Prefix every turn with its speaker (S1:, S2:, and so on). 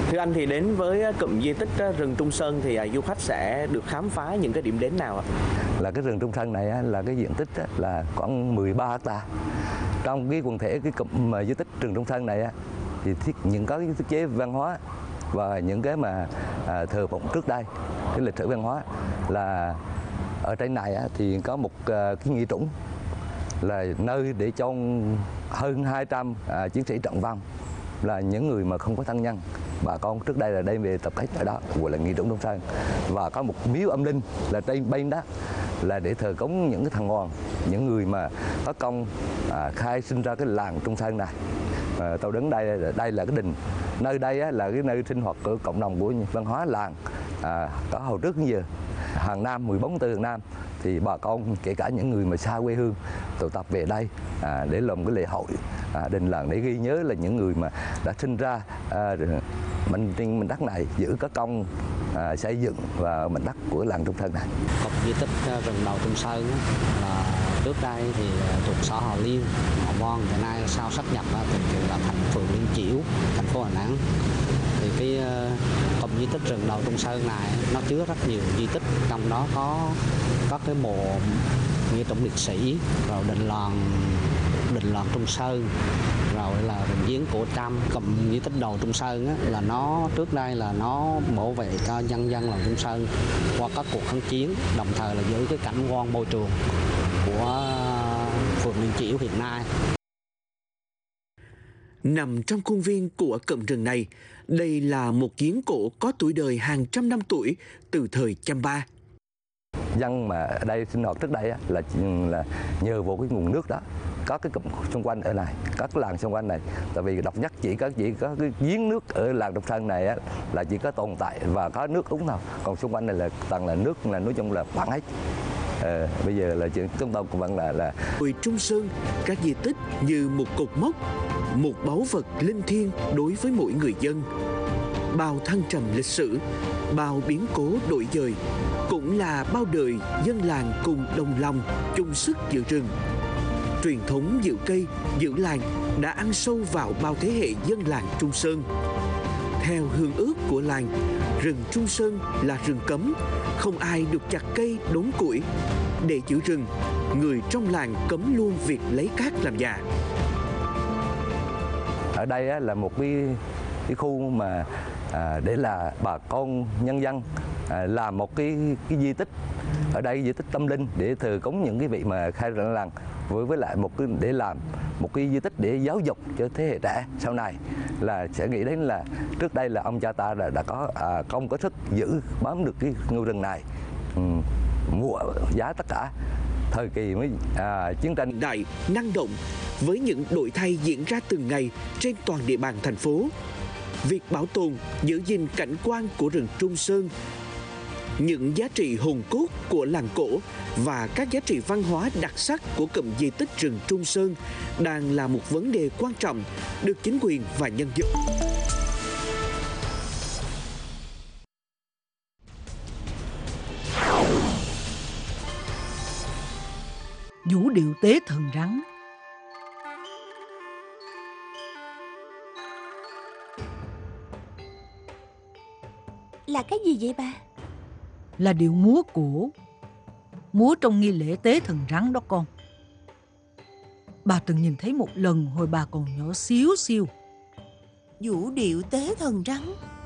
S1: Thưa anh, thì đến với cụm di tích rừng Trung Sơn thì du khách sẽ được khám phá những cái điểm đến nào ạ?
S2: Là cái rừng Trung Sơn này là cái diện tích là khoảng 13 hectare. Trong cái quần thể cái cụm di tích rừng Trung Sơn này thì những có cái thiết chế văn hóa và những cái mà thờ phụng trước đây, cái lịch sử văn hóa là ở trên này thì có một cái nghĩa trũng là nơi để cho hơn 200 chiến sĩ trận vong, là những người mà không có thân nhân, bà con trước đây là đem về tập kết ở đó, gọi là nghĩa trũng Trung Sơn. Và có một miếu âm linh là trên bên đó là để thờ cúng những cái thằng ngoan, những người mà có công khai sinh ra cái làng Trung Sơn này. Tôi đứng đây là cái đình, nơi đây là cái nơi sinh hoạt của cộng đồng của văn hóa làng có hồi trước đến giờ. Hàng năm 14 tháng 4 hàng năm thì bà con kể cả những người mà xa quê hương tụ tập về đây để làm cái lễ hội đình làng, để ghi nhớ là những người mà đã sinh ra trên mảnh đất này, giữ có công xây dựng và mảnh đất của làng Trung Sơn này.
S3: Cụm di tích rừng đầu Trung Sơn là trước đây thì thuộc xã Hòa Liên, Hòa Vang, hiện nay sau sáp nhập thì là thành phường Liên Chiểu, thành phố Đà Nẵng. Thì cái cụm di tích rừng đầu Trung Sơn này nó chứa rất nhiều di tích, trong đó có các cái mộ nghĩa trang liệt sĩ, rồi đình làng Trung Sơn, rồi là rừng giếng cổ Trăm. Cụm di tích đầu Trung Sơn là nó trước đây là nó bảo vệ cho nhân dân làng Trung Sơn qua các cuộc kháng chiến, đồng thời là giữ cái cảnh quan môi trường của phường Liên Chiểu hiện nay.
S4: Nằm trong khuôn viên của cụm rừng này, đây là một giếng cổ có tuổi đời hàng trăm năm tuổi từ thời Chăm Ba.
S2: Dân mà ở đây sinh hoạt trước đây là nhờ vào cái nguồn nước đó, có cái cụm xung quanh ở này, các làng xung quanh này. Tại vì độc nhất chỉ có cái giếng nước ở làng Trung Sơn này là chỉ có tồn tại và có nước uống thôi, còn xung quanh này là toàn là nước, là nói chung là bằng hết. Bây giờ là chuyện chúng tôi cũng vẫn là
S4: Trung Sơn, các di tích như một cột mốc, một báu vật linh thiêng đối với mỗi người dân. Bao thăng trầm lịch sử, bao biến cố đổi dời, cũng là bao đời dân làng cùng đồng lòng chung sức giữ rừng. Truyền thống giữ cây, giữ làng đã ăn sâu vào bao thế hệ dân làng Trung Sơn. Theo hương ước của làng, rừng Trung Sơn là rừng cấm, không ai được chặt cây đốn củi. Để giữ rừng, người trong làng cấm luôn việc lấy cát làm nhà.
S2: Ở đây là một cái khu mà để là bà con nhân dân làm một cái di tích ở đây, di tích tâm linh để thờ cúng những cái vị mà khai rạng làng, với lại một cái để làm một cái di tích để giáo dục cho thế hệ trẻ sau này, là sẽ nghĩ đến là trước đây là ông cha ta đã có công có sức giữ bám được cái ngôi rừng này, mua giá tất cả thời kỳ mới chiến tranh
S4: đại năng động với những đổi thay diễn ra từng ngày trên toàn địa bàn thành phố. Việc bảo tồn, giữ gìn cảnh quan của rừng Trung Sơn, những giá trị hồn cốt của làng cổ và các giá trị văn hóa đặc sắc của cụm di tích rừng Trung Sơn đang là một vấn đề quan trọng được chính quyền và nhân dân.
S5: Vũ điệu tế thần rắn.
S6: Là cái gì vậy bà?
S5: Là điệu múa cổ, múa trong nghi lễ tế thần rắn đó con. Bà từng nhìn thấy một lần hồi bà còn nhỏ xíu xiu.
S6: Vũ điệu tế thần rắn